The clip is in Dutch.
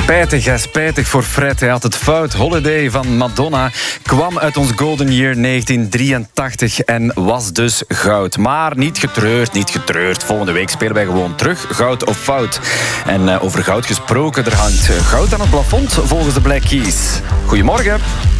Spijtig, hè, spijtig voor Fred. Hij had het fout. Holiday van Madonna kwam uit ons Golden Year 1983 en was dus goud. Maar niet getreurd, niet getreurd. Volgende week spelen wij gewoon terug. Goud of fout. En over goud gesproken, er hangt goud aan het plafond volgens de Black Keys. Goedemorgen.